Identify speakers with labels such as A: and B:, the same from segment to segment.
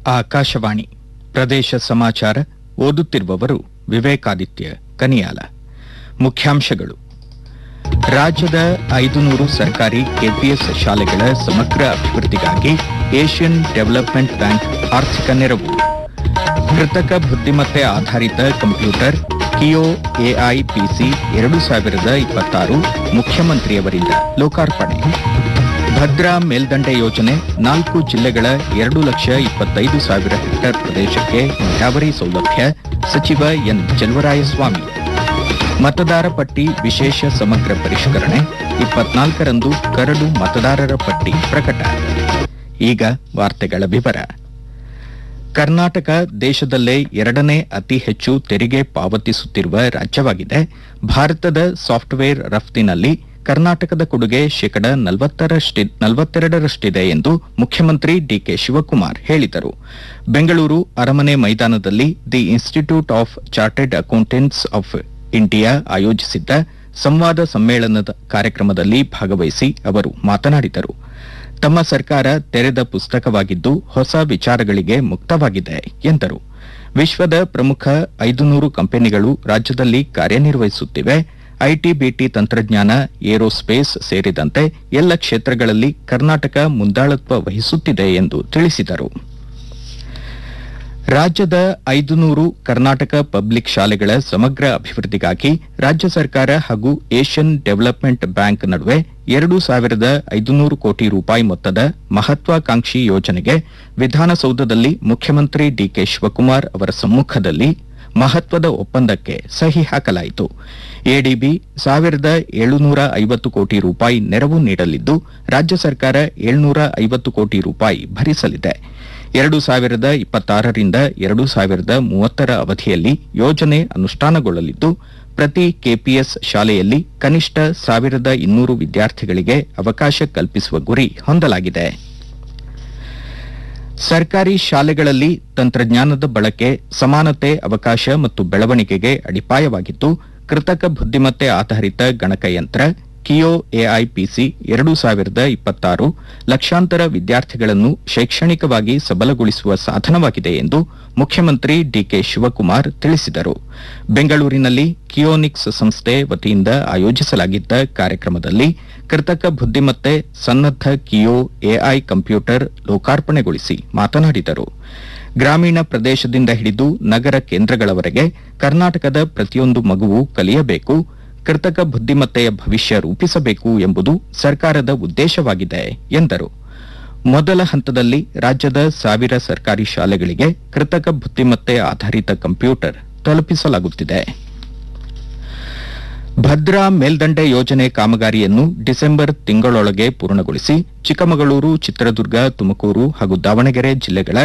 A: ಆಕಾಶವಾಣಿ ಪ್ರದೇಶ ಸಮಾಚಾರ ಓದುತ್ತಿರುವವರು ವಿವೇಕಾದಿತ್ಯ ಕನಿಯಾಲ. ಮುಖ್ಯಾಂಶಗಳು. ರಾಜ್ಯದ 500 ಸರ್ಕಾರಿ ಕೆಪಿಎಸ್ ಶಾಲೆಗಳ ಸಮಗ್ರ ಅಭಿವೃದ್ಧಿಗಾಗಿ ಏಷ್ಯನ್ ಡೆವಲಪ್ಮೆಂಟ್ ಬ್ಯಾಂಕ್ ಆರ್ಥಿಕ ನೆರವು. ಕೃತಕ ಬುದ್ಧಿಮತ್ತೆ ಆಧಾರಿತ ಕಂಪ್ಯೂಟರ್ ಕಿಯೋ ಎಐ ಪಿಸಿ 2026 ಮುಖ್ಯಮಂತ್ರಿಯವರಿಂದ ಲೋಕಾರ್ಪಣೆ. ಭದ್ರಾ ಮೇಲ್ದಂಡೆ ಯೋಜನೆ 4 ಜಿಲ್ಲೆಗಳ 2,25,000 ಹೆಕ್ಟೇರ್ ಪ್ರದೇಶಕ್ಕೆ ನೀರಾವರಿ ಸೌಲಭ್ಯ ಸಚಿವ ಎನ್ ಚೆಲುವರಾಯಸ್ವಾಮಿ. ಮತದಾರ ಪಟ್ಟಿ ವಿಶೇಷ ಸಮಗ್ರ ಪರಿಷ್ಕರಣೆ 24ರಂದು ಕರಡು ಮತದಾರರ ಪಟ್ಟಿ ಪ್ರಕಟ. ಈಗ ವಾರ್ತೆಗಳ ವಿವರ. ಕರ್ನಾಟಕ ದೇಶದಲ್ಲೇ 2ನೇ ಅತಿ ಹೆಚ್ಚು ತೆರಿಗೆ ಪಾವತಿಸುತ್ತಿರುವ ರಾಜ್ಯವಾಗಿದೆ. ಭಾರತದ ಸಾಫ್ಟ್ವೇರ್ ರಫ್ತಿನಲ್ಲಿ ಕರ್ನಾಟಕದ ಕೊಡುಗೆ ಶೇಕಡಾ 42ರಷ್ಟಿದೆ ಎಂದು ಮುಖ್ಯಮಂತ್ರಿ ಡಿಕೆ ಶಿವಕುಮಾರ್ ಹೇಳಿದರು. ಬೆಂಗಳೂರು ಅರಮನೆ ಮೈದಾನದಲ್ಲಿ the institute of chartered accountants of India ಆಯೋಜಿಸಿದ್ದ ಸಂವಾದ ಸಮ್ಮೇಳನದ ಕಾರ್ಯಕ್ರಮದಲ್ಲಿ ಭಾಗವಹಿಸಿ ಅವರು ಮಾತನಾಡಿದರು. ತಮ್ಮ ಸರ್ಕಾರ ತೆರೆದ ಪುಸ್ತಕವಾಗಿದ್ದು ಹೊಸ ವಿಚಾರಗಳಿಗೆ ಮುಕ್ತವಾಗಿದೆ ಎಂದರು. ವಿಶ್ವದ ಪ್ರಮುಖ 500 ಕಂಪನಿಗಳು ರಾಜ್ಯದಲ್ಲಿ ಕಾರ್ಯನಿರ್ವಹಿಸುತ್ತಿವೆ. ಐಟಿ ಬಿಟಿ ತಂತ್ರಜ್ಞಾನ, ಏರೋಸ್ಪೇಸ್ ಸೇರಿದಂತೆ ಎಲ್ಲ ಕ್ಷೇತ್ರಗಳಲ್ಲಿ ಕರ್ನಾಟಕ ಮುಂದಾಳತ್ವ ವಹಿಸುತ್ತಿದೆ ಎಂದು ತಿಳಿಸಿದರು. ರಾಜ್ಯದ 500 ಕರ್ನಾಟಕ ಪಬ್ಲಿಕ್ ಶಾಲೆಗಳ ಸಮಗ್ರ ಅಭಿವೃದ್ಧಿಗಾಗಿ ರಾಜ್ಯ ಸರ್ಕಾರ ಹಾಗೂ ಏಷ್ಯನ್ ಡೆವಲಪ್ಮೆಂಟ್ ಬ್ಯಾಂಕ್ ನಡುವೆ 2,500 ಕೋಟಿ ರೂಪಾಯಿ ಮೊತ್ತದ ಮಹತ್ವಾಕಾಂಕ್ಷಿ ಯೋಜನೆಗೆ ವಿಧಾನಸೌಧದಲ್ಲಿ ಮುಖ್ಯಮಂತ್ರಿ ಡಿಕೆ ಶಿವಕುಮಾರ್ ಅವರ ಸಮ್ಮುಖದಲ್ಲಿ ಮಹತ್ವದ ಒಪ್ಪಂದಕ್ಕೆ ಸಹಿ ಹಾಕಲಾಯಿತು. ಎಡಿಬಿ 1,750 ಕೋಟಿ ರೂಪಾಯಿ ನೆರವು ನೀಡಲಿದ್ದು ರಾಜ್ಯ ಸರ್ಕಾರ 750 ಕೋಟಿ ರೂಪಾಯಿ ಭರಿಸಲಿದೆ. 2026ರಿಂದ 2030ರ ಅವಧಿಯಲ್ಲಿ ಯೋಜನೆ ಅನುಷ್ಠಾನಗೊಳ್ಳಲಿದ್ದು ಪ್ರತಿ ಕೆಪಿಎಸ್ ಶಾಲೆಯಲ್ಲಿ ಕನಿಷ್ಠ 1,200 ವಿದ್ಯಾರ್ಥಿಗಳಿಗೆ ಅವಕಾಶ ಕಲ್ಪಿಸುವ ಗುರಿ ಹೊಂದಲಾಗಿದೆ. ಸರ್ಕಾರಿ ಶಾಲೆಗಳಲ್ಲಿ ತಂತ್ರಜ್ಞಾನದ ಬಳಕೆ ಸಮಾನತೆ, ಅವಕಾಶ ಮತ್ತು ಬೆಳವಣಿಗೆಗೆ ಅಡಿಪಾಯವಾಗಿದ್ದು ಕೃತಕ ಬುದ್ಧಿಮತ್ತೆ ಆಧಾರಿತ ಗಣಕಯಂತ್ರ ಕಿಯೋ ಎಐ ಪಿಸಿ 2026 ಲಕ್ಷಾಂತರ ವಿದ್ಯಾರ್ಥಿಗಳನ್ನು ಶೈಕ್ಷಣಿಕವಾಗಿ ಸಬಲಗೊಳಿಸುವ ಸಾಧನವಾಗಿದೆ ಎಂದು ಮುಖ್ಯಮಂತ್ರಿ ಡಿಕೆ ಶಿವಕುಮಾರ್ ತಿಳಿಸಿದರು. ಬೆಂಗಳೂರಿನಲ್ಲಿ ಕಿಯೋನಿಕ್ಸ್ ಸಂಸ್ಥೆ ವತಿಯಿಂದ ಆಯೋಜಿಸಲಾಗಿದ್ದ ಕಾರ್ಯಕ್ರಮದಲ್ಲಿ ಕೃತಕ ಬುದ್ಧಿಮತ್ತೆ ಸನ್ನದ್ಧ ಕಿಯೋ ಎಐ ಕಂಪ್ಯೂಟರ್ ಲೋಕಾರ್ಪಣೆಗೊಳಿಸಿ ಮಾತನಾಡಿದರು. ಗ್ರಾಮೀಣ ಪ್ರದೇಶದಿಂದ ಹಿಡಿದು ನಗರ ಕೇಂದ್ರಗಳವರೆಗೆ ಕರ್ನಾಟಕದ ಪ್ರತಿಯೊಂದು ಮಗುವು ಕಲಿಯಬೇಕು, ಕೃತಕ ಬುದ್ಧಿಮತ್ತೆಯ ಭವಿಷ್ಯ ರೂಪಿಸಬೇಕು ಎಂಬುದು ಸರ್ಕಾರದ ಉದ್ದೇಶವಾಗಿದೆ ಎಂದರು. ಮೊದಲ ಹಂತದಲ್ಲಿ ರಾಜ್ಯದ 1,000 ಸರ್ಕಾರಿ ಶಾಲೆಗಳಿಗೆ ಕೃತಕ ಬುದ್ಧಿಮತ್ತೆ ಆಧಾರಿತ ಕಂಪ್ಯೂಟರ್ ತಲುಪಿಸಲಾಗುತ್ತಿದೆ. ಭದ್ರಾ ಮೇಲ್ದಂಡೆ ಯೋಜನೆ ಕಾಮಗಾರಿಯನ್ನು ಡಿಸೆಂಬರ್ ತಿಂಗಳೊಳಗೆ ಪೂರ್ಣಗೊಳಿಸಿ ಚಿಕ್ಕಮಗಳೂರು, ಚಿತ್ರದುರ್ಗ, ತುಮಕೂರು ಹಾಗೂ ದಾವಣಗೆರೆ ಜಿಲ್ಲೆಗಳ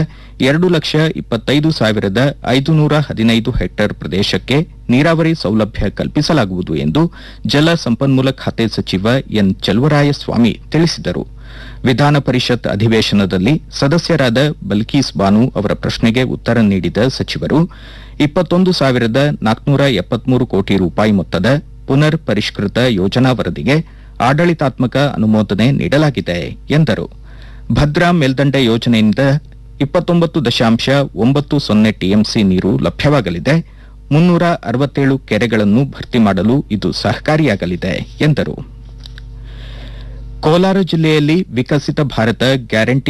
A: 2,25,515 ಹೆಕ್ಟೇರ್ ಪ್ರದೇಶಕ್ಕೆ ನೀರಾವರಿ ಸೌಲಭ್ಯ ಕಲ್ಪಿಸಲಾಗುವುದು ಎಂದು ಜಲ ಸಂಪನ್ಮೂಲ ಖಾತೆ ಸಚಿವ ಎನ್ ಚೆಲುವರಾಯಸ್ವಾಮಿ ತಿಳಿಸಿದರು. ವಿಧಾನ ಪರಿಷತ್ ಅಧಿವೇಶನದಲ್ಲಿ ಸದಸ್ಯರಾದ ಬಲ್ಕೀಸ್ ಬಾನು ಅವರ ಪ್ರಶ್ನೆಗೆ ಉತ್ತರ ನೀಡಿದ ಸಚಿವರು 21,473 ಕೋಟಿ ರೂಪಾಯಿ ಮೊತ್ತದ ಪುನರ್ ಪರಿಷ್ಕೃತ ಯೋಜನಾ ವರದಿಗೆ ಆಡಳಿತಾತ್ಮಕ ಅನುಮೋದನೆ ನೀಡಲಾಗಿದೆ ಎಂದರು. ಭದ್ರಾ ಮೇಲ್ದಂಡೆ ಯೋಜನೆಯಿಂದ 29.90 ಟಿಎಂಸಿ ನೀರು ಲಭ್ಯವಾಗಲಿದೆ. 367 ಕೆರೆಗಳನ್ನು ಭರ್ತಿ ಮಾಡಲು ಇದು ಸಹಕಾರಿಯಾಗಲಿದೆ ಎಂದರು. ಕೋಲಾರ ಜಿಲ್ಲೆಯಲ್ಲಿ ವಿಕಸಿತ ಭಾರತ ಗ್ಯಾರಂಟಿ